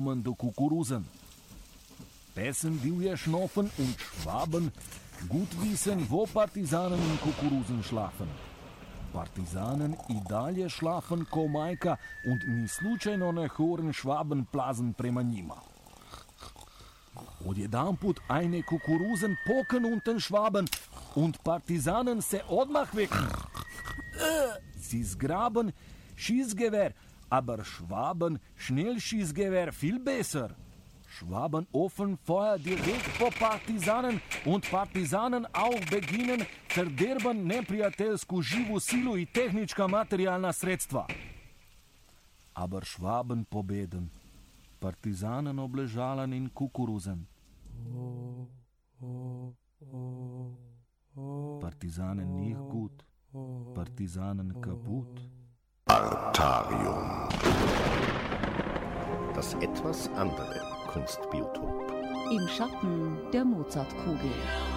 du Kukurusen. Bessen divje Schnoffen und Schwaben gut wissen, wo Partisanen in Kukurusen schlafen. Partizanen i dalje schlafen ko majka und ni slučajno ne hören Schwaben plazen prema njima. Odjedanput eine Kukurusen poken unten Schwaben und Partisanen se odmah wecken. Sie zgraben Schießgewehr, aber Schwaben schnell Schießgewehr viel besser. Schwaben offen Feuer direkt po Partizanen und Partizanen auch beginnen verderben neprijateljsku živu silu i tehnička materijalna sredstva. Aber Schwaben pobeden. Partizanen obležalan in Kukuruzen. Partizanen nicht gut, Partizanen kaputt. Artarium. Das etwas andere Kunstbiotop. Im Schatten der Mozartkugel.